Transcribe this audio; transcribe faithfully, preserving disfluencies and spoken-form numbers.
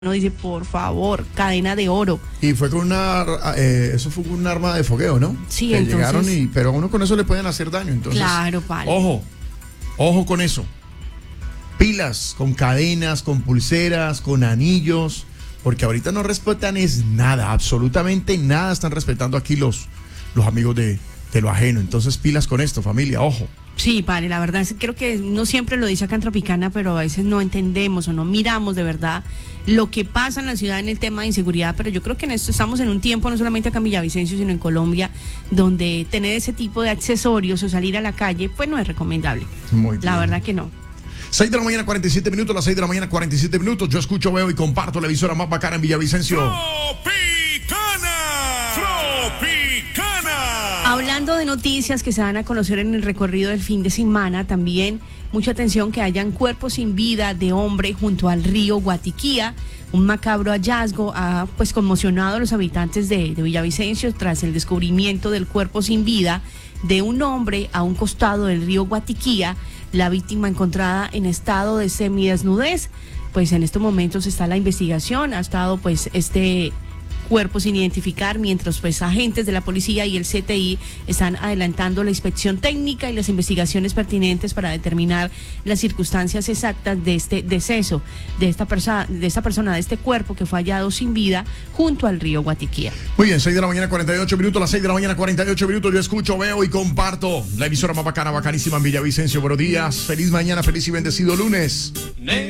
Uno dice, por favor, cadena de oro. Y fue con una, eh, eso fue con un arma de fogueo, ¿no? Sí, que entonces... llegaron y, pero a uno con eso le pueden hacer daño, entonces. Claro, vale. Ojo, ojo con eso. Pilas, con cadenas, con pulseras, con anillos, porque ahorita no respetan es nada, absolutamente nada están respetando aquí los, los amigos de, de lo ajeno. Entonces pilas con esto, familia, ojo. Sí, vale, la verdad es que creo que no siempre lo dice acá en Tropicana, pero a veces no entendemos o no miramos de verdad lo que pasa en la ciudad en el tema de inseguridad, pero yo creo que en esto estamos en un tiempo, no solamente acá en Villavicencio, sino en Colombia, donde tener ese tipo de accesorios o salir a la calle, pues no es recomendable. Muy bien. La verdad que no. seis de la mañana, cuarenta y siete minutos, las seis de la mañana, cuarenta y siete minutos. Yo escucho, veo y comparto la emisora más bacana en Villavicencio. Tropicana. Tropicana. Hablando de noticias que se van a conocer en el recorrido del fin de semana, también mucha atención que hayan cuerpos sin vida de hombre junto al río Guatiquía. Un macabro hallazgo ha pues conmocionado a los habitantes de, de Villavicencio tras el descubrimiento del cuerpo sin vida de un hombre a un costado del río Guatiquía. La víctima encontrada en estado de semidesnudez. Pues en estos momentos está la investigación, ha estado pues este cuerpo sin identificar, mientras pues agentes de la policía y el C T I están adelantando la inspección técnica y las investigaciones pertinentes para determinar las circunstancias exactas de este deceso de esta persona, de esta persona, de este cuerpo que fue hallado sin vida junto al río Guatiquía. Muy bien, seis de la mañana, cuarenta y ocho minutos, las seis de la mañana, cuarenta y ocho minutos. Yo escucho, veo y comparto la emisora más bacana, bacanísima en Villavicencio. Buenos días, feliz mañana, feliz y bendecido lunes.